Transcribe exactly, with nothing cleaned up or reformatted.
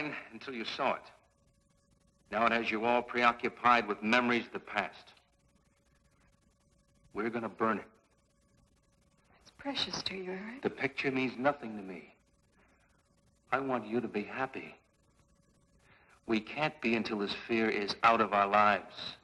fine until you saw it. Now it has you all preoccupied with memories of the past. We're gonna burn it. It's precious to you, Eric. The picture means nothing to me. I want you to be happy. We can't be until this fear is out of our lives.